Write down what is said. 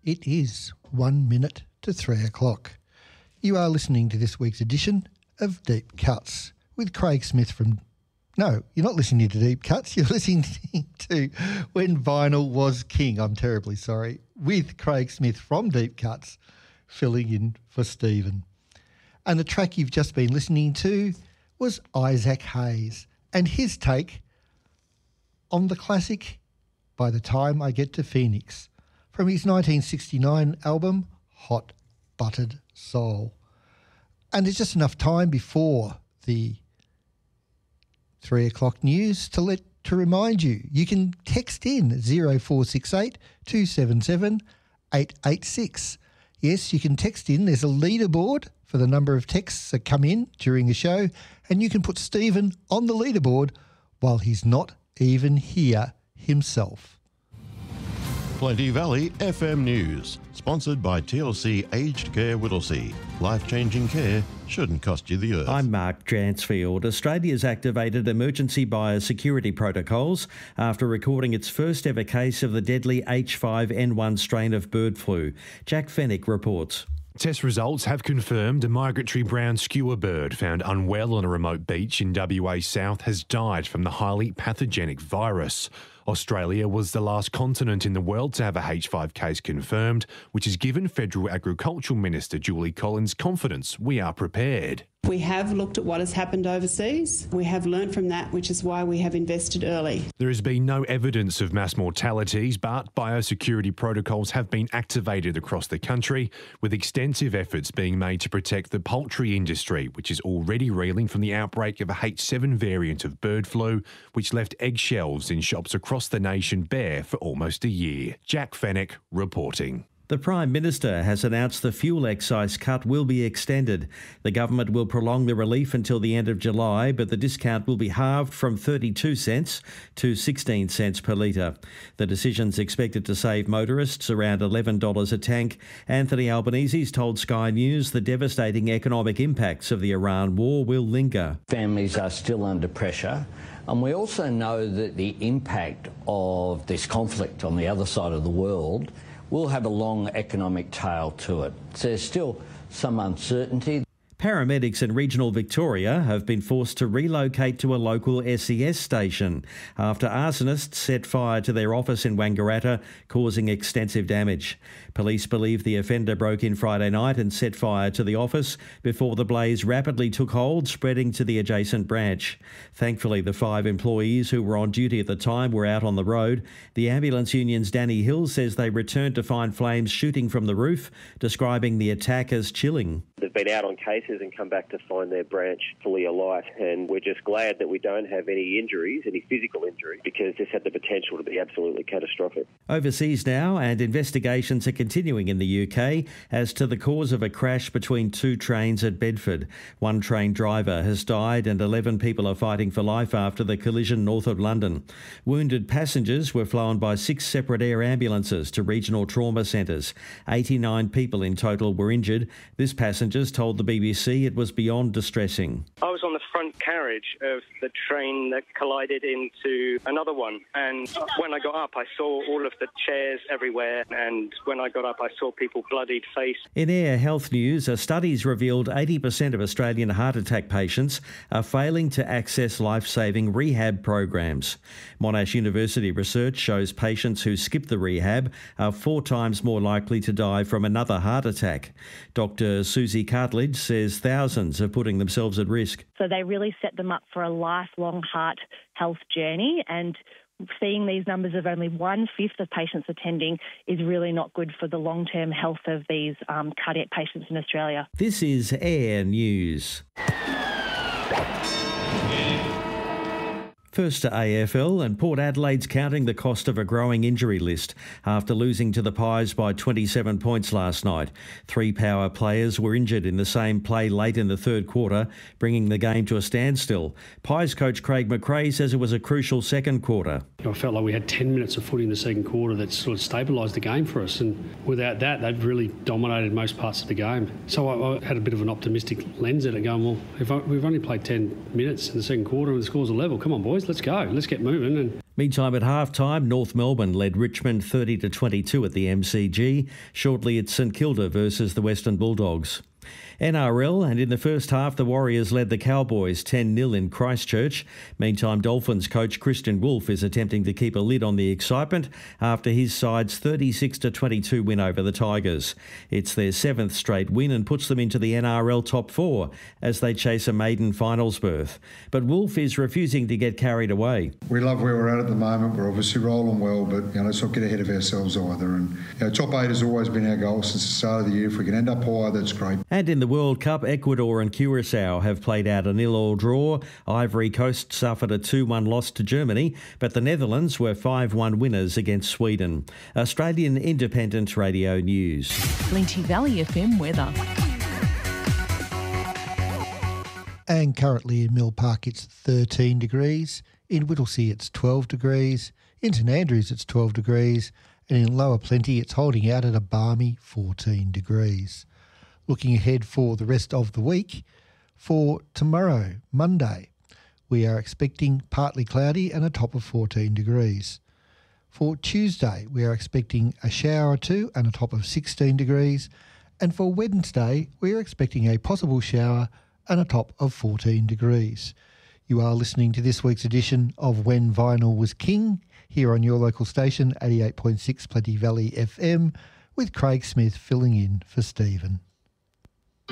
It is 1 minute to 3 o'clock. You are listening to this week's edition of Deep Cuts with Craig Smith from... No, you're not listening to Deep Cuts. You're listening to When Vinyl Was King. I'm terribly sorry. With Craig Smith from Deep Cuts filling in for Stephen. And the track you've just been listening to was Isaac Hayes and his take on the classic By the Time I Get to Phoenix from his 1969 album Hot Buttered Soul. And there's just enough time before the 3 o'clock news to remind you, you can text in 0468 277 886. Yes, you can text in. There's a leaderboard for the number of texts that come in during the show, and you can put Stephen on the leaderboard while he's not even here himself. Plenty Valley FM News, sponsored by TLC Aged Care Whittlesea. Life-changing care shouldn't cost you the earth. I'm Mark Jansfield. Australia's activated emergency biosecurity protocols after recording its first ever case of the deadly H5N1 strain of bird flu. Jack Fennick reports. Test results have confirmed a migratory brown skewer bird found unwell on a remote beach in WA South has died from the highly pathogenic virus. Australia was the last continent in the world to have a H5 case confirmed, which has given Federal Agricultural Minister Julie Collins confidence we are prepared. We have looked at what has happened overseas. We have learned from that, which is why we have invested early. There has been no evidence of mass mortalities, but biosecurity protocols have been activated across the country, with extensive efforts being made to protect the poultry industry, which is already reeling from the outbreak of a H7 variant of bird flu, which left eggshells in shops across the nation bare for almost a year. Jack Fennick reporting. The Prime Minister has announced the fuel excise cut will be extended. The government will prolong the relief until the end of July, but the discount will be halved from 32 cents to 16 cents per litre. The decision's expected to save motorists around $11 a tank. Anthony Albanese's told Sky News the devastating economic impacts of the Iran war will linger. Families are still under pressure. And we also know that the impact of this conflict on the other side of the world will have a long economic tail to it. So there's still some uncertainty. Paramedics in regional Victoria have been forced to relocate to a local SES station after arsonists set fire to their office in Wangaratta, causing extensive damage. Police believe the offender broke in Friday night and set fire to the office before the blaze rapidly took hold, spreading to the adjacent branch. Thankfully, the 5 employees who were on duty at the time were out on the road. The ambulance union's Danny Hill says they returned to find flames shooting from the roof, describing the attack as chilling. They've been out on cases and come back to find their branch fully alight, and we're just glad that we don't have any injuries, any physical injuries, because this had the potential to be absolutely catastrophic. Overseas now, and investigations are continuing in the UK as to the cause of a crash between 2 trains at Bedford. 1 train driver has died and 11 people are fighting for life after the collision north of London. Wounded passengers were flown by 6 separate air ambulances to regional trauma centres. 89 people in total were injured. This passenger told the BBC it was beyond distressing. I was on the front carriage of the train that collided into another one, and when I got up I saw all of the chairs everywhere, and when I got up I saw people bloodied face. In Air Health News, a study's revealed 80% of Australian heart attack patients are failing to access life-saving rehab programs. Monash University research shows patients who skip the rehab are 4 times more likely to die from another heart attack. Dr. Susie Cartledge says thousands are putting themselves at risk. So they really set them up for a lifelong heart health journey, and seeing these numbers of only 1/5 of patients attending is really not good for the long-term health of these cardiac patients in Australia. This is Air News. First to AFL, and Port Adelaide's counting the cost of a growing injury list after losing to the Pies by 27 points last night. 3 Power players were injured in the same play late in the third quarter, bringing the game to a standstill. Pies coach Craig McRae says it was a crucial second quarter. I felt like we had 10 minutes of footy in the second quarter that sort of stabilised the game for us, and without that, they'd really dominated most parts of the game. So I had a bit of an optimistic lens at it, going, well, if we've only played 10 minutes in the second quarter and the score's a level, come on boys, let's go, let's get moving. And Meantime, at half-time, North Melbourne led Richmond 30-22 at the MCG. Shortly, it's St Kilda versus the Western Bulldogs. NRL, and in the first half, the Warriors led the Cowboys 10-0 in Christchurch. Meantime, Dolphins coach Christian Wolf is attempting to keep a lid on the excitement after his side's 36-22 win over the Tigers. It's their 7th straight win and puts them into the NRL top 4 as they chase a maiden finals berth. But Wolf is refusing to get carried away. We love where we're at the moment. We're obviously rolling well, but let's not get ahead of ourselves either. And top 8 has always been our goal since the start of the year. If we can end up higher, that's great. And in the World Cup, Ecuador and Curacao have played out a 0-0 draw. Ivory Coast suffered a 2-1 loss to Germany, but the Netherlands were 5-1 winners against Sweden. Australian Independent Radio News. Plenty Valley FM weather. And currently in Mill Park it's 13 degrees. In Whittlesea it's 12 degrees. In St Andrews it's 12 degrees. And in Lower Plenty it's holding out at a balmy 14 degrees. Looking ahead for the rest of the week, for tomorrow, Monday, we are expecting partly cloudy and a top of 14 degrees. For Tuesday, we are expecting a shower or two and a top of 16 degrees. And for Wednesday, we are expecting a possible shower and a top of 14 degrees. You are listening to this week's edition of When Vinyl Was King, here on your local station, 88.6 Plenty Valley FM, with Craig Smith filling in for Stephen.